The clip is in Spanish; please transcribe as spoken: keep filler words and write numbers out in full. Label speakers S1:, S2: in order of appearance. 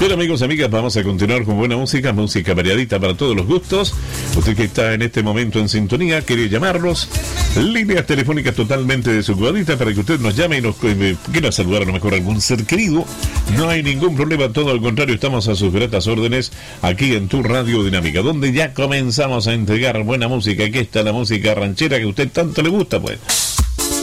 S1: Bueno, amigos, amigas, vamos a continuar con buena música, música variadita para todos los gustos. Usted que está en este momento en sintonía, quiere llamarlos, líneas telefónicas totalmente desocupadita para que usted nos llame y nos eh, quiera saludar a lo mejor a algún ser querido. No hay ningún problema, todo al contrario, estamos a sus gratas órdenes aquí en tu Radio Dinámica, donde ya comenzamos a entregar buena música. Aquí está la música ranchera que a usted tanto le gusta, pues.